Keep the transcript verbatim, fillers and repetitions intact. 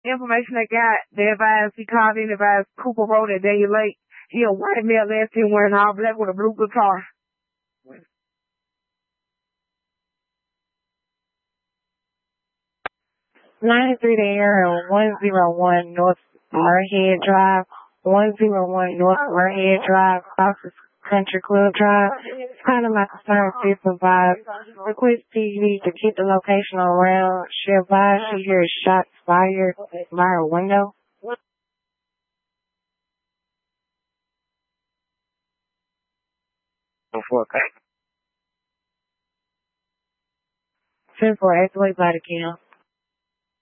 information they got, they advised, he called in, advised Cooper Road at Daniel Lake. He a white male last year wearing all black with a blue guitar. ninety-three to Aaron, one oh one North Moorhead Drive, one oh one North Moorhead Drive, off of Country Club Drive. It's kind of like a certain fifth of vibe. Request T V to keep the location around. She advised she hears shots fired by her window. Before ten four, eight way by the kill.